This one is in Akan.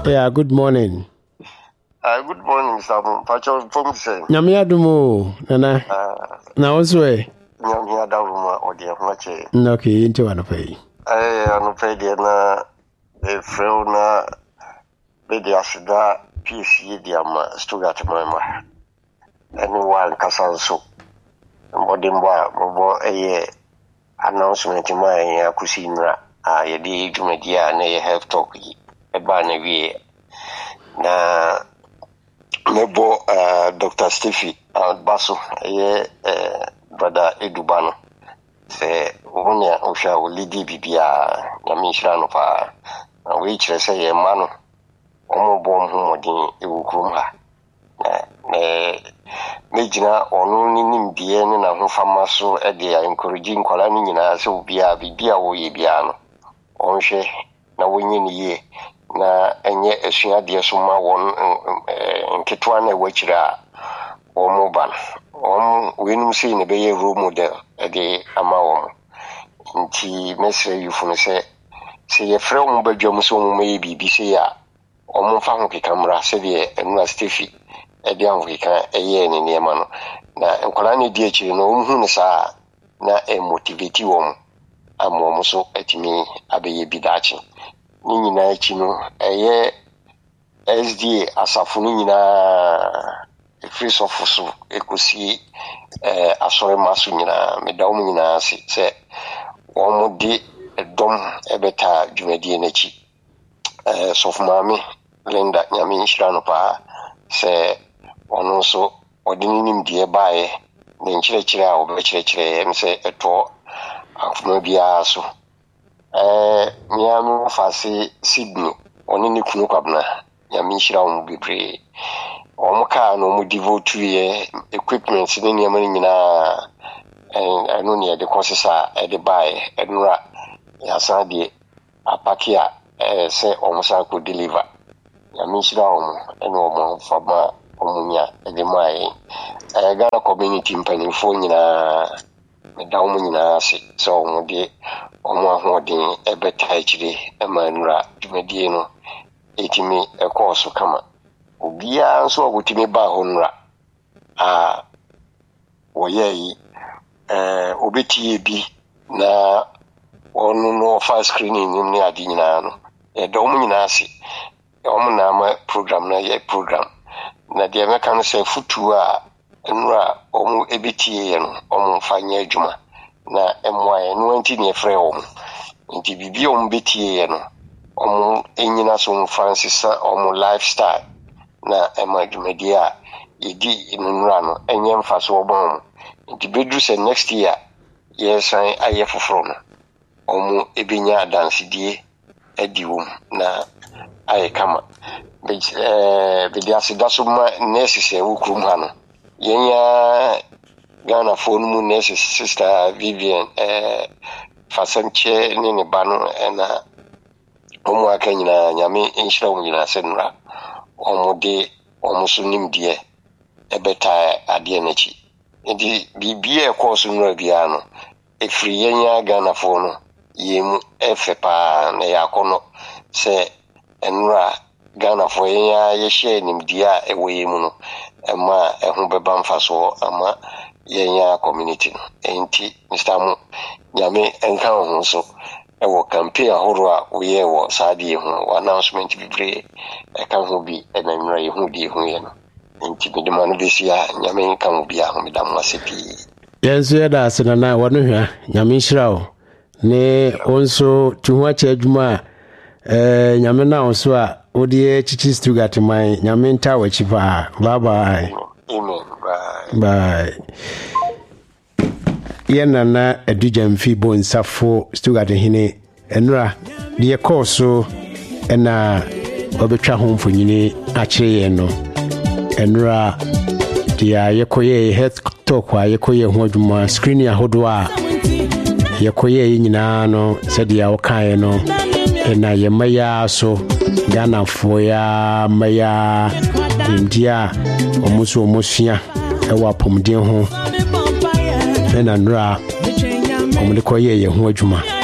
Yeah, good morning. Good morning, Sam. Pacho from say. Nyamia dumo, Nana. Na oswe. Nyamia daruma odi amache. Okay, into one pay. Anu pay de na e freu na be de asida PC de ama Stuttgart mama. Anyone kasanso. Mbodimba bobo announcement mai akusinra ye di jumedia na ye health talk yi. Eba na wie na Nebo Dr. Steffi Basso brother Edubano se wonya osha olidi bibia na minshira pa we kire se ye mano omo humodin ewukrum ha mejina onu ninim die ne na ho fama so e de encourage nkwala ni nyina se bibia wo ye bia no onhwe na wonye ni ye na enye esua de so ma won nketwa na wachira omoban wenum sei ne be ye role model de ama won nti mesre yufu ne se ye frɛ mo badwam so mo me bibi se ya omo fa ho kekamra se de enu Steffi e de an keka eye ne ne ma no na nkola ne die chiri no omhu ne sa na motivate won amomo so atimi abeye bidachi ni nyina echi no eye SDA asafo ni nyina free sofusu ekosi asore masu nyina medawo nyina se omudi dom ebeta dwumadi n'echi sofumami Linda nyame nhyira no pa se ono so odininim die baaye ne nkyerɛkyerɛ a obɛkyerɛkyerɛ em se eto afuma bia so miamu fase Sydney oni ni kunu kwabna nyame nhyira wo bebre omuka no mu devote ye equipment ne nyama nyina eno ne de kosesa e de buy enura ya sade apakia se omusa ko deliver nyame nhyira wo eno omo fama omunya e de mai Ghana community mpanimfo nyina medawo nyina se so omo de omo ahodin ebeta akire emanura dwumadie no etimi ekoso kama obia nso ogutimi ba honra woyeyi obetie bi na onu no first screening ni adi nyina no dom nyina ase omo na ma program na ye program na de meka no se futu a enura omo ebetie ye no omo fanya adwuma na emwaye no anti ne frɛ wo nti bibi omo betie ye no omo enyina so Francis omo lifestyle na emadwumadi a yedi inunra no enye mfaso obon nti bedru se next year yesan aye foforo no omo ebenya dansidie adiwom na aye kama bedi asidaso ma nurses e wukrum ha no yenya Ghana phone mu nurses sister Vivian fasanche ne ba no na omo aka nyina nyame nhyira wo nyina senra omo de omo so nimdie ebeta ade n'echi ndi bibie course nura bia no efri yenya Ghana phone no yemu efepa na yakono se enura Ghana phone yenya ye share nimdie a eweyemu no ema ehu beba mfaso ama yenya community no enti Mr. Mo nyame enka ho so ewo campaign ahoro a oye wo saade ho announcement bibre eka ho bi na nwura ye ho di ho ye no nti bi dema no besia nyame nka ho bia ho medam wasepi yenso yeda asena na wono hwa nyame nhyira wo ne onso tuhu acha adwuma nyame na onso a odi chichi Stuttgart man nyame nta wachi pa bye bye. Amen. Bye. Yena na edujam fi bo nsafo Stuttgart hine enura de course na obetwa ho mfonyini akire ye no enura dia yekoye health talk wa yekoye ho adwuma screening ahodo a yekoye nyina no sadia wokae no na yemaya so Ghana fo ya maya India omuso omosua ewa pomden ho na nura omude koye ye ho adwuma